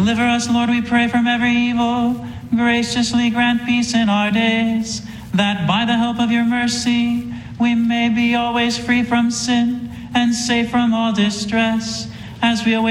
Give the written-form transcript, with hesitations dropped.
Deliver us, Lord, we pray, from every evil. Graciously grant peace in our days, that by the help of your mercy we may be always free from sin and safe from all distress, as we await